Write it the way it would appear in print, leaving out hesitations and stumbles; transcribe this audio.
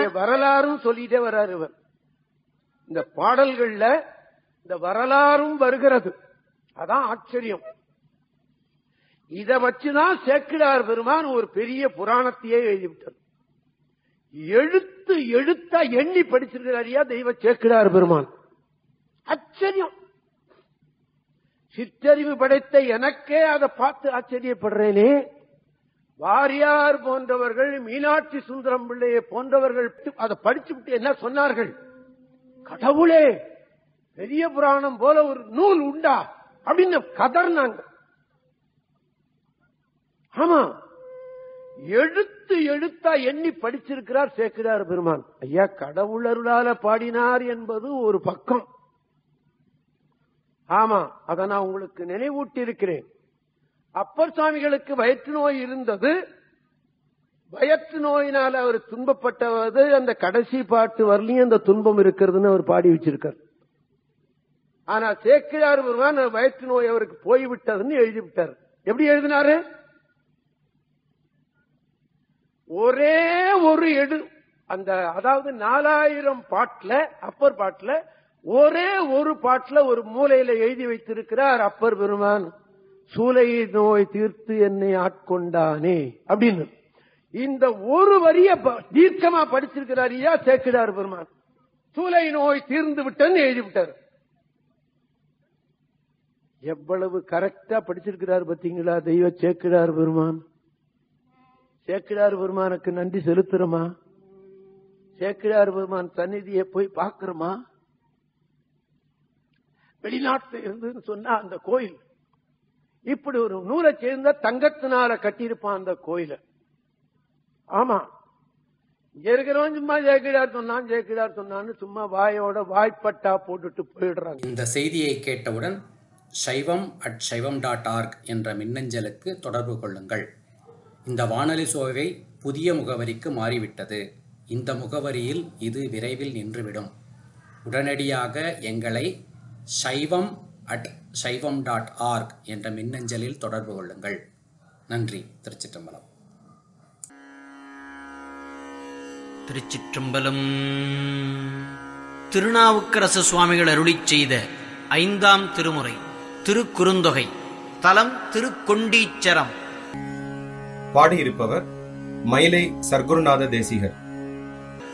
வரலாறும் சொல்லிட்டே வர்றாரு இவர். இந்த பாடல்கள்ல இந்த வரலாறும் வருகிறது. அதான் ஆச்சரியம். இத வச்சுதான் சேக்கிழார் பெருமான் ஒரு பெரிய புராணத்தையே எழுதிவிட்டார். எழுத்து எழுத்தா எண்ணி படிச்சிருக்கிறாரியா தெய்வ சேக்கிழார் பெருமான். ஆச்சரியம். சிற்றறிவு படைத்த எனக்கே அதை பார்த்து ஆச்சரியப்படுறேனே. வாரியார் போன்றவர்கள், மீனாட்சி சுந்தரம் பிள்ளையை போன்றவர்கள் அதை படிச்சு விட்டு என்ன சொன்னார்கள்? கடவுளே, பெரிய புராணம் போல ஒரு நூல் உண்டா அப்படின்னு கதர்னாங்க. ஆமா, எழுத்து எழுத்தா எண்ணி படிச்சிருக்கிறார் சேக்கிழார் பெருமான். ஐயா, கடவுள் அருளால பாடினார் என்பது ஒரு பக்கம். ஆமா, அதை நான் உங்களுக்கு நினைவூட்டி இருக்கிறேன். அப்பர் சுவாமிகளுக்கு வயிற்று நோய் இருந்தது. வயிற்று நோயினால அவர் துன்பப்பட்டவது அந்த கடைசி பாட்டு வரலையும் அந்த துன்பம் இருக்கிறதுன்னு அவர் பாடி வச்சிருக்கார். ஆனா சேக்கிழார் பெருமான் வயிற்று நோய் அவருக்கு போய்விட்டதுன்னு எழுதிவிட்டார். எப்படி எழுதினாரு? ஒரே ஒரு அந்த அதாவது 4000 பாட்டுல, அப்பர் பாட்டுல ஒரே ஒரு பாட்டுல ஒரு மூலையில எழுதி வைத்திருக்கிறார் அப்பர் பெருமான், சூலை நோய் தீர்த்து என்னை ஆட்கொண்டானே அப்படின்னு. இந்த ஒரு வரிய தீர்க்கமா படிச்சிருக்கிறார் ஐயா சேக்கிழார் பெருமான். சூலை நோய் தீர்ந்து விட்டன்னு எழுதிவிட்டார். எவ்வளவு கரெக்டா படிச்சிருக்கிறார் பாத்தீங்களா தெய்வ சேக்கிழார் பெருமான். சேக்கிழார் பெருமானுக்கு நன்றி செலுத்துறோமா? சேக்கிழார் பெருமான் சந்நிதியை போய் பார்க்கிறோமா? வெளிநாட்டுல இருந்துன்னு சொன்னா அந்த கோயில் இப்படி ஒரு நூலை சேர்ந்த தங்கத்தினால கட்டியிருப்பான் அந்த கோயில. ஆமா, இருக்கிறவன் சும்மா சேக்கிழார் சொன்னான்னு சும்மா வாயோட வாய்ப்பட்டா போட்டுட்டு போயிடுறாங்க. இந்த செய்தியை கேட்டவுடன் shaivam@shaivam.org என்ற மின்னஞ்சலுக்கு தொடர்பு கொள்ளுங்கள். இந்த வானொலி சோவை புதிய முகவரிக்கு மாறிவிட்டது. இந்த முகவரியில் இது விரைவில் நின்றுவிடும். உடனடியாக எங்களை shaivam@shaivam.org என்ற மின்னஞ்சலில் தொடர்பு கொள்ளுங்கள். நன்றி. திருச்சிற்றம்பலம். திருச்சிற்றம்பலம். திருநாவுக்கரசு சுவாமிகள் அருளிச் செய்த 5ஆம் திருமுறை திருக்குறுந்தொகை. தலம் திருக்கொண்டீச்சரம். பாடியிருப்பவர் மயிலை சர்க்குருநாத தேசிகர்.